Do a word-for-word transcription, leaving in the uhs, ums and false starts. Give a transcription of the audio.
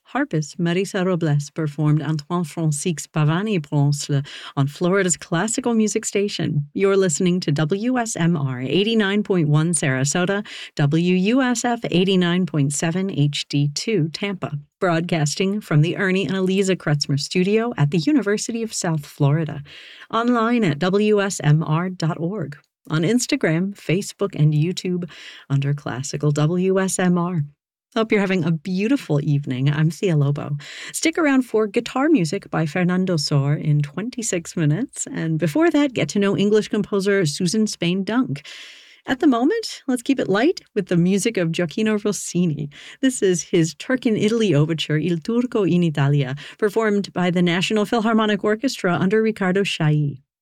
Harpist Marisa Robles performed Antoine Francisque Pavani Bronce on Florida's classical music station. You're listening to W S M R eighty-nine point one Sarasota, W U S F eighty-nine point seven H D two Tampa, broadcasting from the Ernie and Eliza Kretzmer studio at the University of South Florida. Online at W S M R dot org. On Instagram, Facebook, and YouTube under Classical W S M R. Hope you're having a beautiful evening. I'm Thea Lobo. Stick around for guitar music by Fernando Sor in twenty-six minutes, and before that, get to know English composer Susan Spain Dunk. At the moment, let's keep it light with the music of Gioacchino Rossini. This is his Turk in Italy overture, Il Turco in Italia, performed by the National Philharmonic Orchestra under Riccardo Chailly.